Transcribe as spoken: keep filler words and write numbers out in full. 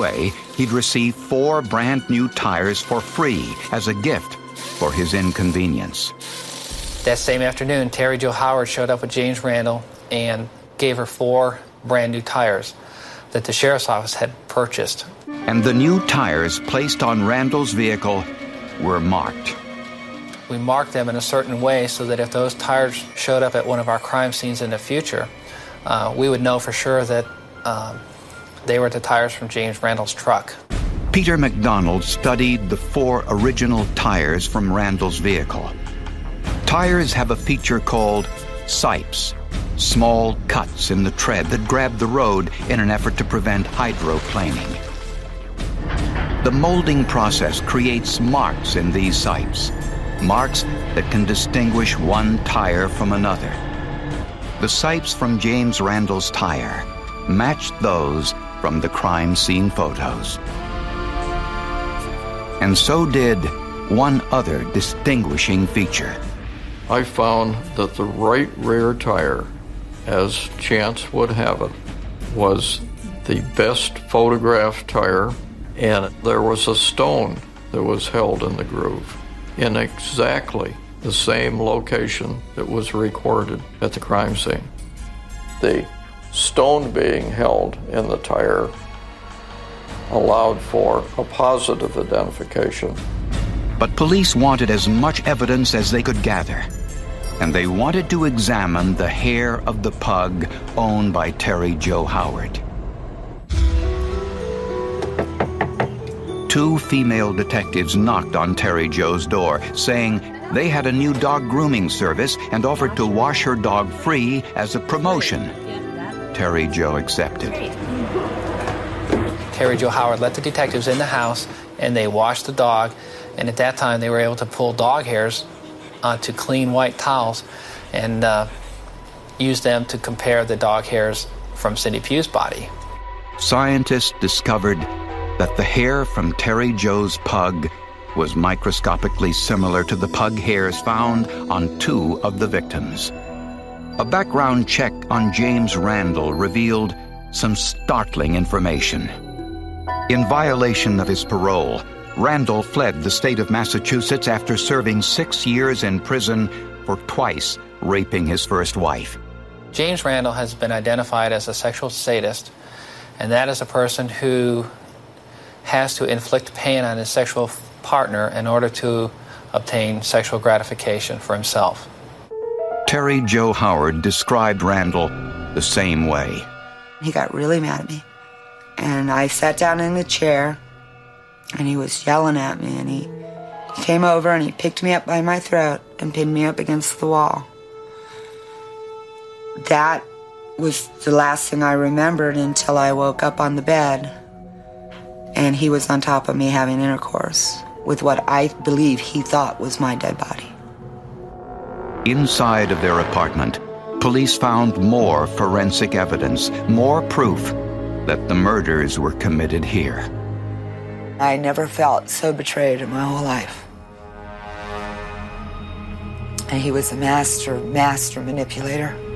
way, he'd receive four brand new tires for free as a gift for his inconvenience. That same afternoon, Terry Jo Howard showed up with James Randall and gave her four brand new tires that the sheriff's office had purchased. And the new tires placed on Randall's vehicle were marked. We marked them in a certain way so that if those tires showed up at one of our crime scenes in the future, uh, we would know for sure that um, they were the tires from James Randall's truck. Peter McDonald studied the four original tires from Randall's vehicle. Tires have a feature called sipes, small cuts in the tread that grab the road in an effort to prevent hydroplaning. The molding process creates marks in these sipes, marks that can distinguish one tire from another. The sipes from James Randall's tire matched those from the crime scene photos. And so did one other distinguishing feature. I found that the right rear tire, as chance would have it, was the best photographed tire, and there was a stone that was held in the groove in exactly the same location that was recorded at the crime scene. The stone being held in the tire allowed for a positive identification. But police wanted as much evidence as they could gather, and they wanted to examine the hair of the pug owned by Terry Jo Howard. Two female detectives knocked on Terry Jo's door, saying they had a new dog grooming service and offered to wash her dog free as a promotion. Terry Jo accepted. Terry Jo Howard let the detectives in the house, and they washed the dog, and at that time they were able to pull dog hairs onto clean white towels and uh, use them to compare the dog hairs from Cindy Pugh's body. Scientists discovered that the hair from Terry Jo's pug was microscopically similar to the pug hairs found on two of the victims. A background check on James Randall revealed some startling information. In violation of his parole, Randall fled the state of Massachusetts after serving six years in prison for twice raping his first wife. James Randall has been identified as a sexual sadist, and that is a person who has to inflict pain on his sexual partner in order to obtain sexual gratification for himself. Terry Jo Howard described Randall the same way. He got really mad at me, and I sat down in the chair, and he was yelling at me, and he came over and he picked me up by my throat and pinned me up against the wall. That was the last thing I remembered until I woke up on the bed, and he was on top of me having intercourse with what I believe he thought was my dead body. Inside of their apartment, police found more forensic evidence, more proof that the murders were committed here. I never felt so betrayed in my whole life. And he was a master, master manipulator.